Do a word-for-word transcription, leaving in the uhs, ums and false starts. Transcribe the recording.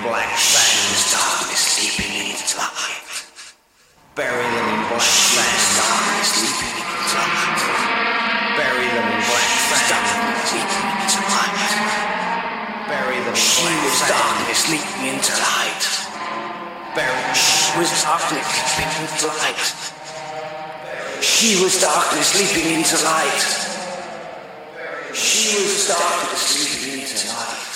black sands, darkness sleeping into light. Bury them in black sands, darkness sleeping into light. Bury them in black sands, sleeping into light. Bury them in black sands, darkness sleeping into light. Bury she was darkness sleeping into light. She was darkness sleeping into light. She was darkness sleeping into light.